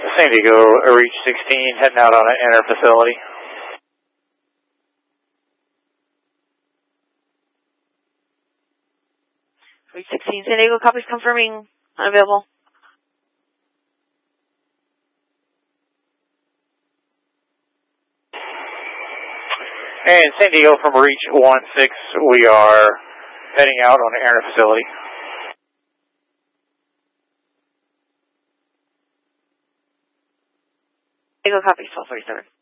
San Diego, Reach 16, heading out on an inner facility. Reach 16, San Diego, copies confirming unavailable. And San Diego from Reach 16, we are heading out on an inner facility. San Diego, copies 1247.